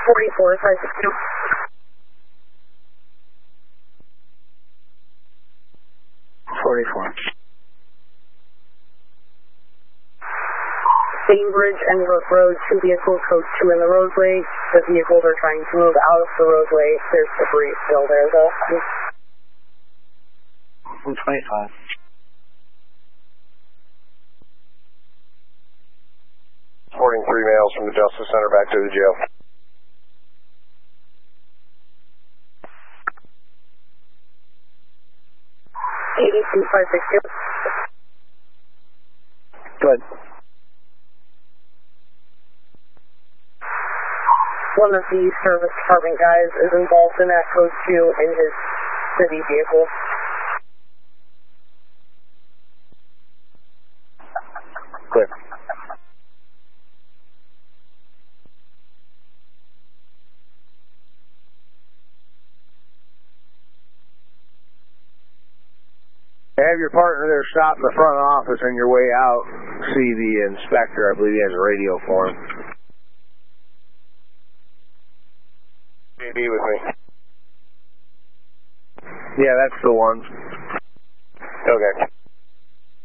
44, 562. Bainbridge and Brook Road, 2 vehicles, code 2 in the roadway. The vehicles are trying to move out of the roadway. There's debris still there, though. 125. Reporting 3 males from the Justice Center back to the jail. Good. One of the service department guys is involved in that code 2 in his city vehicle. Clear. Have your partner there stop in the front office on your way out. See the inspector. I believe he has a radio for him. Be with me. Yeah, that's the one. Okay.